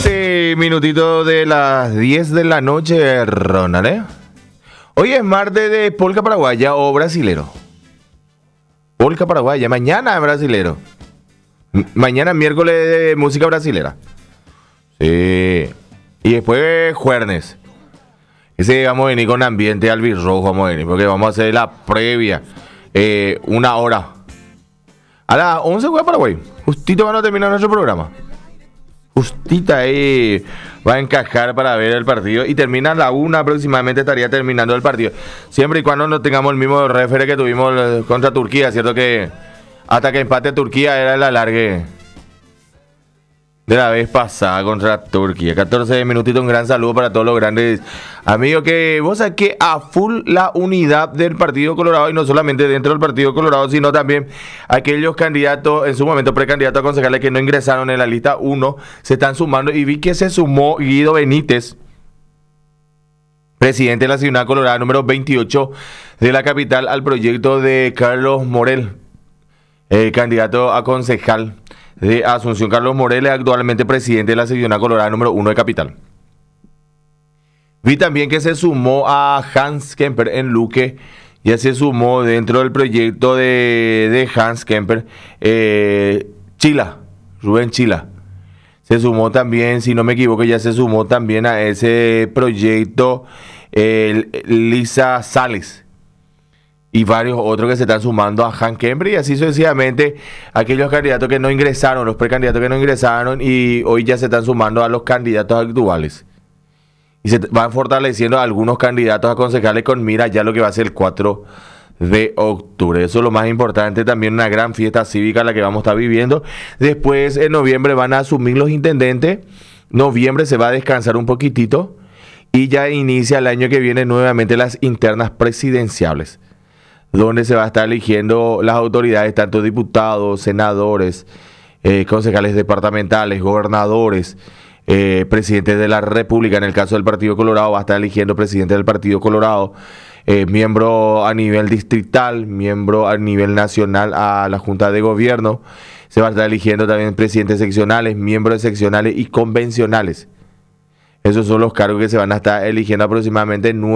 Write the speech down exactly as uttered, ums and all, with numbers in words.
trece minutitos de las diez de la noche, Ronald, ¿eh? Hoy es martes de polka paraguaya o brasilero. Polka paraguaya, mañana brasilero. M- mañana miércoles de música brasilera. Sí. Y después jueves. Ese vamos a venir con ambiente albirrojo, vamos a venir, porque vamos a hacer la previa. Eh, una hora. A las once juega Paraguay. Justito van a terminar nuestro programa. Justita ahí va a encajar para ver el partido. Y termina a la una aproximadamente, estaría terminando el partido. Siempre y cuando no tengamos el mismo referee que tuvimos contra Turquía. Cierto que hasta que empate Turquía era el alargue de la vez pasada contra Turquía. catorce minutitos, un gran saludo para todos los grandes amigos. Que vos sabés que a full la unidad del Partido Colorado, y no solamente dentro del Partido Colorado, sino también aquellos candidatos, en su momento precandidatos a concejales que no ingresaron en la lista uno, se están sumando. Y vi que se sumó Guido Benítez, presidente de la Ciudad Colorada número veintiocho de la capital, al proyecto de Carlos Morel, eh, candidato a concejal de Asunción. Carlos Morel es actualmente presidente de la Ciudad Colorada número uno de capital. Vi también que se sumó a Hans Kemper en Luque. Ya se sumó dentro del proyecto de, de Hans Kemper, eh, Chila, Rubén Chila. Se sumó también, si no me equivoco, ya se sumó también a ese proyecto eh, Lisa Sales. Y varios otros que se están sumando a Han Kemper, y así sucesivamente aquellos candidatos que no ingresaron, los precandidatos que no ingresaron, y hoy ya se están sumando a los candidatos actuales. Y se van fortaleciendo algunos candidatos a concejales con mira ya lo que va a ser el cuatro de octubre. Eso es lo más importante, también una gran fiesta cívica la que vamos a estar viviendo. Después en noviembre van a asumir los intendentes, noviembre se va a descansar un poquitito y ya inicia el año que viene nuevamente las internas presidenciales, donde se va a estar eligiendo las autoridades, tanto diputados, senadores, eh, concejales departamentales, gobernadores, eh, presidentes de la República. En el caso del Partido Colorado va a estar eligiendo presidente del Partido Colorado, eh, miembro a nivel distrital, miembro a nivel nacional a la Junta de Gobierno. Se va a estar eligiendo también presidentes seccionales, miembros seccionales y convencionales. Esos son los cargos que se van a estar eligiendo aproximadamente en